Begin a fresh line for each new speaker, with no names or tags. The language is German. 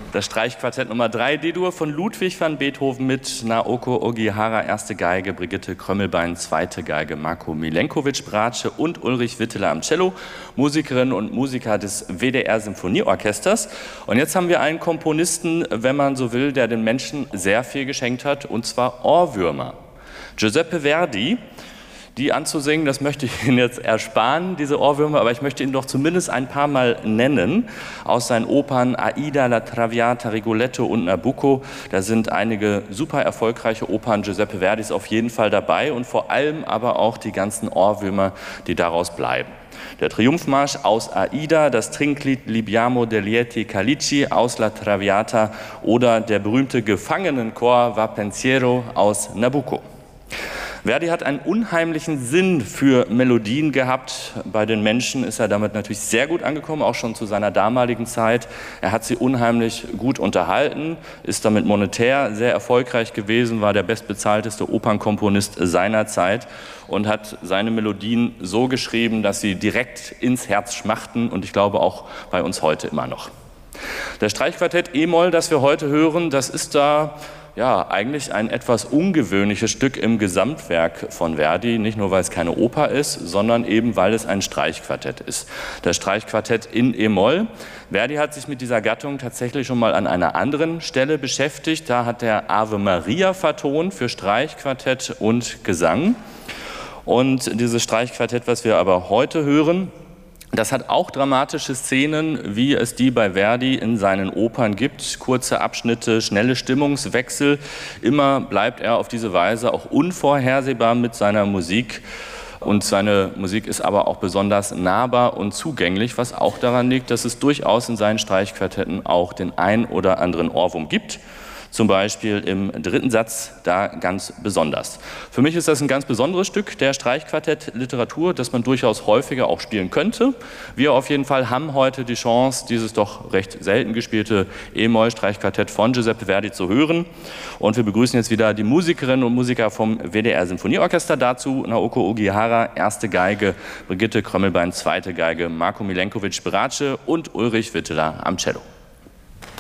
Das Streichquartett Nummer 3, D-Dur von Ludwig van Beethoven mit Naoko Ogihara, erste Geige, Brigitte Krömmelbein, zweite Geige, Marko Milenkovic, Bratsche und Ulrich Witteler am Cello, Musikerinnen und Musiker des WDR-Symphonieorchesters. Und jetzt haben wir einen Komponisten, wenn man so will, der den Menschen sehr viel geschenkt hat, und zwar Ohrwürmer. Giuseppe Verdi. Die anzusingen, das möchte ich Ihnen jetzt ersparen, diese Ohrwürmer, aber ich möchte Ihnen doch zumindest ein paar Mal nennen aus seinen Opern Aida, La Traviata, Rigoletto und Nabucco. Da sind einige super erfolgreiche Opern Giuseppe Verdis auf jeden Fall dabei und vor allem aber auch die ganzen Ohrwürmer, die daraus bleiben. Der Triumphmarsch aus Aida, das Trinklied Libiamo degli Lieti Calici aus La Traviata oder der berühmte Gefangenenchor Va Pensiero aus Nabucco. Verdi hat einen unheimlichen Sinn für Melodien gehabt. Bei den Menschen ist er damit natürlich sehr gut angekommen, auch schon zu seiner damaligen Zeit. Er hat sie unheimlich gut unterhalten, ist damit monetär sehr erfolgreich gewesen, war der bestbezahlteste Opernkomponist seiner Zeit und hat seine Melodien so geschrieben, dass sie direkt ins Herz schmachten, und ich glaube auch bei uns heute immer noch. Das Streichquartett E-Moll, das wir heute hören, das ist da ja eigentlich ein etwas ungewöhnliches Stück im Gesamtwerk von Verdi, nicht nur weil es keine Oper ist, sondern eben weil es ein Streichquartett ist. Das Streichquartett in E-Moll. Verdi hat sich mit dieser Gattung tatsächlich schon mal an einer anderen Stelle beschäftigt. Da hat er Ave Maria vertont für Streichquartett und Gesang. Und dieses Streichquartett, was wir aber heute hören, das hat auch dramatische Szenen, wie es die bei Verdi in seinen Opern gibt. Kurze Abschnitte, schnelle Stimmungswechsel. Immer bleibt er auf diese Weise auch unvorhersehbar mit seiner Musik. Und seine Musik ist aber auch besonders nahbar und zugänglich, was auch daran liegt, dass es durchaus in seinen Streichquartetten auch den ein oder anderen Ohrwurm gibt. Zum Beispiel im dritten Satz, da ganz besonders. Für mich ist das ein ganz besonderes Stück der Streichquartett-Literatur, das man durchaus häufiger auch spielen könnte. Wir auf jeden Fall haben heute die Chance, dieses doch recht selten gespielte E-Moll-Streichquartett von Giuseppe Verdi zu hören. Und wir begrüßen jetzt wieder die Musikerinnen und Musiker vom WDR-Symphonieorchester dazu. Naoko Ogihara, erste Geige, Brigitte Krömmelbein, zweite Geige, Marko Milenkovic, Bratsche und Ulrich Witteler am Cello.